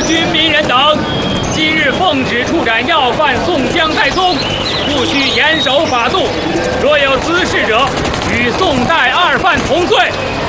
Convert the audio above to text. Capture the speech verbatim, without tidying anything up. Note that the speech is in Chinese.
军民人等，今日奉旨处斩要犯宋江、戴宗，务须严守法度。若有滋事者，与宋戴二犯同罪。